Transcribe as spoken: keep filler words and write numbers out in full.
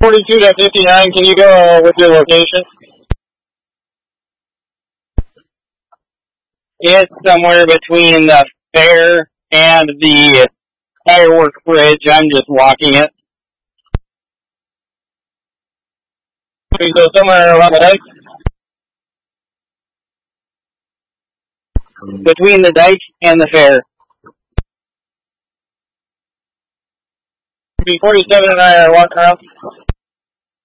forty-two to fifty-nine, can you go with your location? It's somewhere between the fair and the fireworks bridge. I'm just walking it. So somewhere along the dike. Between the dike and the fair. forty-seven and I are walking around.